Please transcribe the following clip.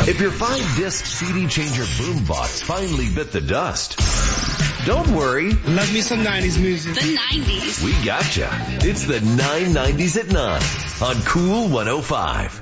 If your 5-disc CD changer boombox finally bit the dust, don't worry. Love me some 90s music. The 90s. We gotcha. It's the 990s at 9 on Cool 105.